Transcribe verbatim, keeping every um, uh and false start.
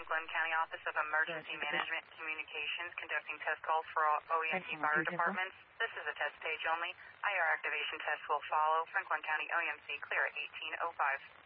Glenn County Office of Emergency Management Communications, conducting test calls for all O E M C fire departments. This is a test stage only. I R activation test will follow. Franklin County O E M C clear at eighteen oh five.